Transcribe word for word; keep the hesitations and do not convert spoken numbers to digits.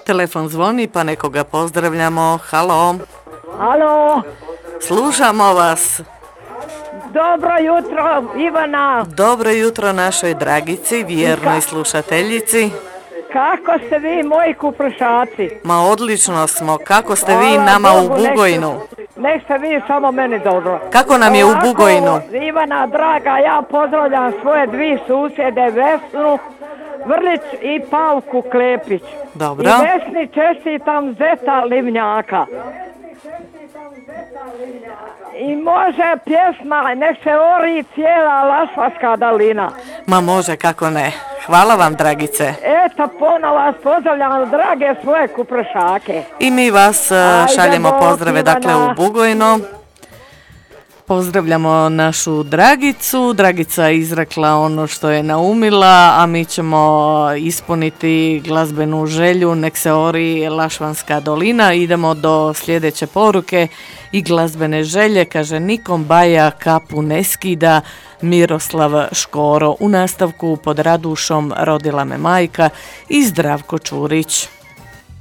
telefon zvoni pa nekoga pozdravljamo. Halo. Halo. Slušamo vas. Dobro jutro, Ivana. Dobro jutro našoj Dragici, vjernoj slušateljici. Kako ste vi, moji kupršaci? Ma odlično smo. Kako ste vi Hvala nama Bogu, u Bugojnu? Nek ste vi samo meni dobro. Kako nam je u Ovako, Bugojnu? Ivana, draga, ja pozdravljam svoje dvi susjede, Vesnu Vrlić i Pavku Klepić. Dobro. I Vesni čestitam zeta Livnjaka. I može pjesma, nek se ori cijela Lašvarska dolina. Ma može, kako ne. Hvala vam, Dragice. Eto, ponovo vas pozdravljam, drage svoje kupršake. I mi vas uh, Ajde, šaljemo Bog, pozdrave, dakle, Ivana. u Bugojno. Pozdravljamo našu Dragicu. Dragica je izrekla ono što je naumila, a mi ćemo ispuniti glazbenu želju. Nek se ori Lašvanska dolina. Idemo do sljedeće poruke i glazbene želje. Kaže, nikom baja kapu ne skida, Miroslav Škoro. U nastavku pod Radušom rodila me majka i Zdravko Čurić.